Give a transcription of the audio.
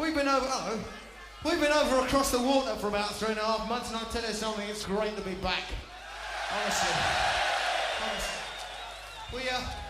we've been over. Hello. We've been over across the water for about 3.5 months, and I'll tell you something. It's great to be back. Honestly. We